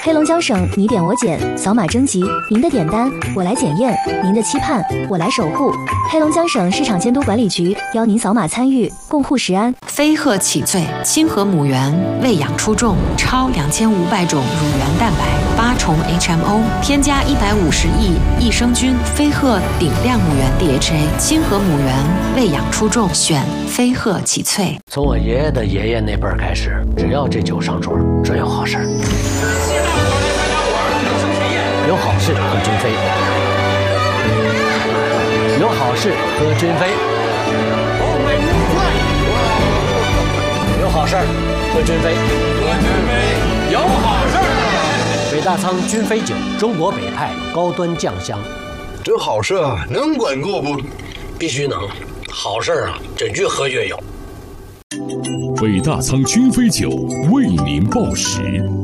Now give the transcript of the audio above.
黑龙江省你点我检，扫码征集，您的点单我来检验，您的期盼我来守护。黑龙江省市场监督管理局邀您扫码参与，共护食安。 飞鹤启萃亲和母猿，喂养出众，超2500种乳源蛋白，8重 HMO， 添加150亿益生菌，飞鹤顶量母猿 DHA， 亲和母猿，喂养出众，选飞鹤启萃。 从我爷爷的爷爷那辈儿开始，只要这酒上桌，准有好事儿。有好事喝君飞，有好事喝君飞，有好事喝君飞， 有好事儿。 北大仓君飞酒，中国北派高端酱香。 这好事啊，能管够不？ 必须能，好事啊，真越喝越有。 北大仓君飞酒为您报时。